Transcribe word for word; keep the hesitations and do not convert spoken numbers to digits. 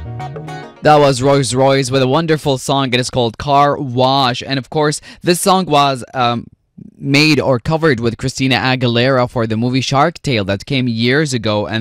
That was Rolls Royce with a wonderful song. It is called Car Wash. And of course, this song was um, made or covered with Christina Aguilera for the movie Shark Tale that came years ago. And